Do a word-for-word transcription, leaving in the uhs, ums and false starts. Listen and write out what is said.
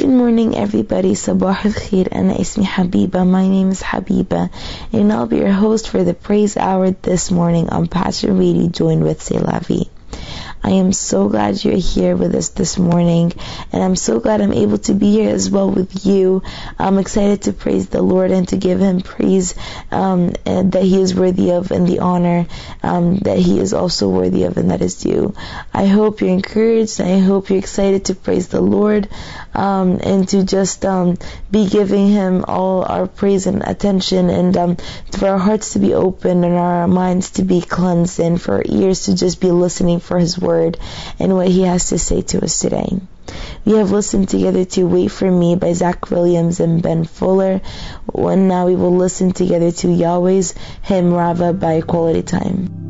Good morning, everybody. Sabah al-Khair. Ana ismi Habiba. My name is Habiba, and I'll be your host for the Praise Hour this morning on Passion Radio, joined with C'est La Vie. I am so glad you're here with us this morning, and I'm so glad I'm able to be here as well with you. I'm excited to praise the Lord and to give Him praise um, and that He is worthy of, and the honor um, that He is also worthy of, and that is due. I hope you're encouraged, and I hope you're excited to praise the Lord um, and to just um, be giving Him all our praise and attention, and um, for our hearts to be open and our minds to be cleansed, and for our ears to just be listening for His word and what He has to say to us today. We have listened together to Wait For Me by Zach Williams and Ben Fuller, and now we will listen together to Yahweh's Hymn Rava by Quality Time.